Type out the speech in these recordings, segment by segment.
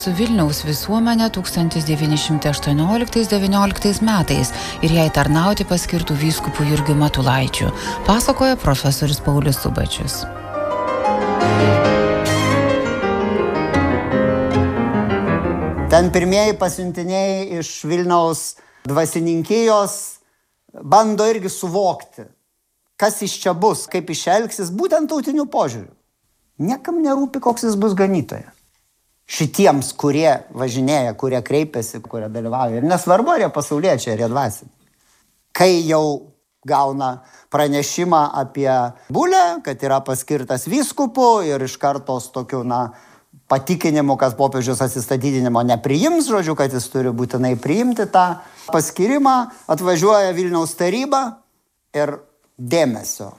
Su Vilniaus visuomenė 1918–19 metais ir jai tarnauti paskirtų vyskupų Jurgiu Matulaičiu, pasakoja profesorius Paulius Subačius. Ten pirmieji pasiuntiniai iš Vilniaus dvasininkijos bando irgi suvokti, kas iš čia bus, kaip išelgsis, būtent tautiniu požiūriu. Niekam nerūpi, koks jis bus ganytojas. Šitiems, kurie važinėja, kurie kreipiasi, kurie dalyvauja. Ir nesvarbu, ar jie pasauliečiai, ar jie dvasiniai. Kai jau gauna pranešimą apie Bulę, kad yra paskirtas vyskupu ir iš karto tokiu, patikinimu, kad popiežius atsistatydinimo nepriims, žodžiu, kad jis turi būtinai priimti tą paskirimą, atvažiuoja Vilniaus taryba ir dėmesio.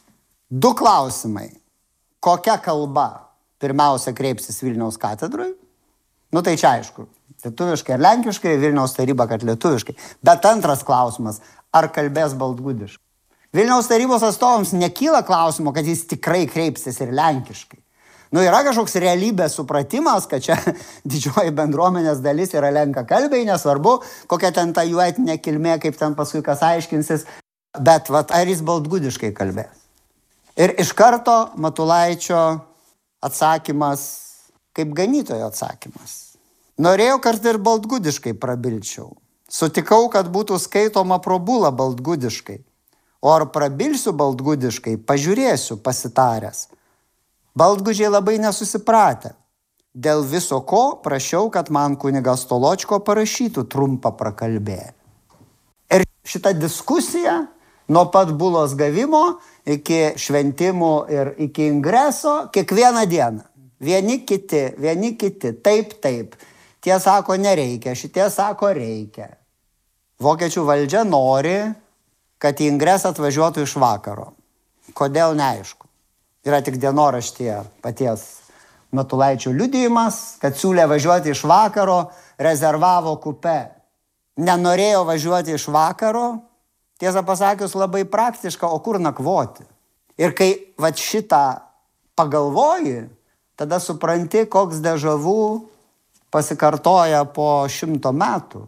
2 klausimai. Kokia kalba pirmiausia kreipsis Vilniaus katedrui? Tai čia aišku, lietuviškai ir lenkiškai, Vilniaus taryba, kad lietuviškai. Bet antras klausimas, ar kalbės baltgudiškai? Vilniaus tarybos atstovams nekyla klausimo, kad jis tikrai kreipsis ir lenkiškai. Yra kažkoks realybės supratimas, kad čia didžioji bendruomenės dalis yra lenkakalbiai, nesvarbu, kokia ten ta jų etinė kilmė, kaip ten paskui kas aiškinsis, bet ar jis baltgudiškai kalbės? Ir iš karto Matulaičio atsakymas, kaip ganytojo atsakymas. Norėjau kartą ir baltgudiškai prabilčiau. Sutikau, kad būtų skaitoma pro bulą baltgudiškai. O ar prabilsiu baltgudiškai, pažiūrėsiu pasitaręs. Baltgudžiai labai nesusipratę. Dėl viso ko prašiau, kad man kunigas Toločko parašytų trumpą prakalbėlį. Ir šita diskusija nuo pat bulos gavimo iki šventimų ir iki ingreso, kiekvieną dieną. Vieni kiti, taip. Tie sako nereikia, šitie sako reikia. Vokiečių valdžia nori, kad į ingresą atvažiuotų iš vakaro. Kodėl neaišku. Yra tik dienoraštyje paties Matulaičio liudijimas, kad siūlė važiuoti iš vakaro, rezervavo kupė. Nenorėjo važiuoti iš vakaro, tiesą pasakius, labai praktiška, o kur nakvoti. Ir kai šitą pagalvoji, tada supranti, koks dežavų pasikartoja po 100 metų.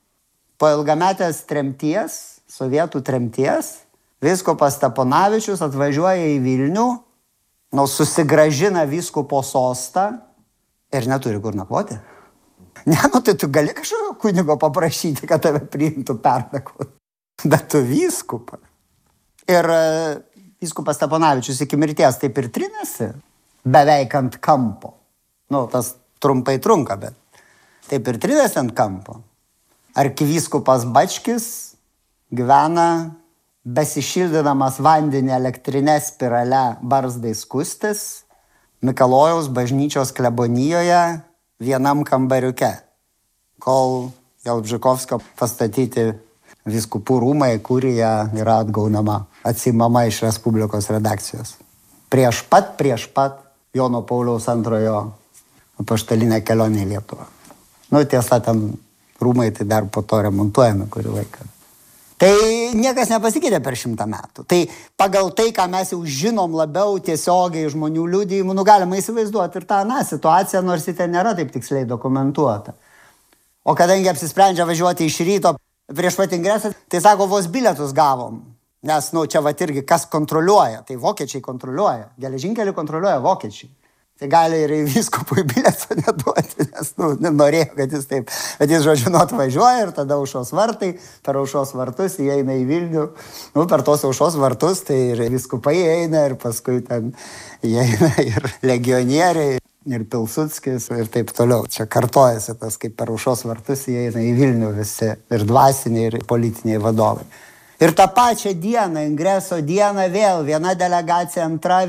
Po ilgametės tremties, sovietų tremties, vyskupas Steponavičius atvažiuoja į Vilnių, susigrąžina vyskupo sostą ir neturi kur nakvoti. Tai tu gali kažkokio kunigo paprašyti, kad tave priimtų pernakvoti. Bet tu vyskupas. Ir vyskupas Steponavičius iki mirties taip ir trinasi, beveik ant kampo. Tas trumpai trunka, bet taip ir trinasi ant kampo. Arkivyskupas Bačkis gyvena besišildydamas vandenį elektrinę spirale barzdai skustis Mikalojaus bažnyčios klebonijoje vienam kambariuke, kol Jalbžykovskio pastatyti vyskupų rūmai, kurie yra atgaunama, atsimama iš Respublikos redakcijos. Prieš pat Jono Pauliaus II apaštalinę kelionę į Lietuvą. Tiesa, ten rūmai tai dar po to remontuojami kurį laiką. Tai niekas nepasikeitė per 100 metų. Tai pagal tai, ką mes jau žinom labiau tiesiogiai žmonių liudijimų, galima įsivaizduoti ir tą situaciją, nors ji ten nėra taip tiksliai dokumentuota. O kadangi apsisprendžia važiuoti iš ryto prieš pat ingresą, tai sako, vos bilietus gavom. Nes, čia irgi kas kontroliuoja, tai vokiečiai kontroliuoja. Geležinkelį kontroliuoja vokiečiai. Tai gali ir vyskupui bilieto neduoti, nes, norėjo, kad jis taip. Bet jis, žodžiu, atvažiuoja ir tada Aušros vartai, per Aušros vartus įeina į Vilnių. Per tos Aušros vartus, tai ir vyskupai įeina ir paskui ten įeina ir legionieriai. Ir Pilsudskis ir taip toliau. Čia kartojasi tas, kaip per Aušros vartus įeina į Vilnių visi ir dvasiniai, ir politiniai vadovai. Ir tą pačią dieną, ingreso dieną vėl, viena delegacija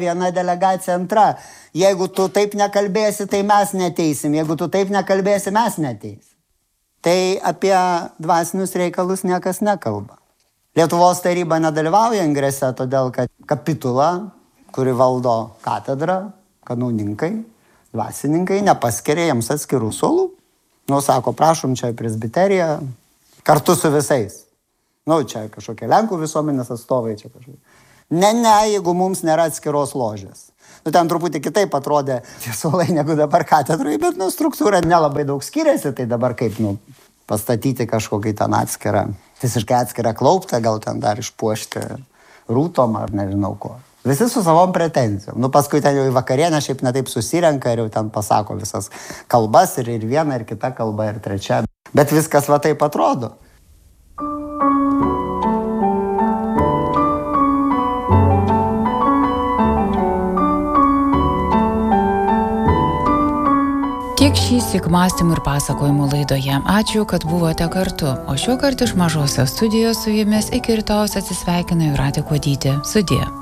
antra. Jeigu tu taip nekalbėsi, tai mes neteisim. Jeigu tu taip nekalbėsi, mes neteisim. Tai apie dvasinius reikalus niekas nekalba. Lietuvos taryba nedalyvauja ingrese, todėl kad kapitula, kuri valdo katedrą, kanauninkai, dvasininkai, nepaskiria jiems atskirų suolų. Sako, prašom, čia presbiteriją, kartu su visais. Čia kažkokie Lenkų visuomenės atstovai, čia kažkokie. Ne, jeigu mums nėra atskiros ložės. Nu, ten truputį kitaip atrodė tie suolai negu dabar katedroje, bet, nu, struktūra nelabai daug skiriasi, tai dabar kaip, nu, pastatyti kažkokį ten atskirą, visiškai atskirą klauptą, gal ten dar išpuošti rūtom ar nežinau ko. Visi su savom pretenzijom. Nu, paskui ten jau į vakarienę šiaip netaip susirenka ir jau ten pasako visas kalbas ir viena, ir kita kalba, ir trečia. Bet viskas va taip atrodo. Tiek šįsyk mąstymų ir pasakojimų laidoje. Ačiū, kad buvote kartu. O šiuokart iš Mažosios studijos su jumis iki rytojaus atsisveikina Jūratė Kuodytė. Sudie.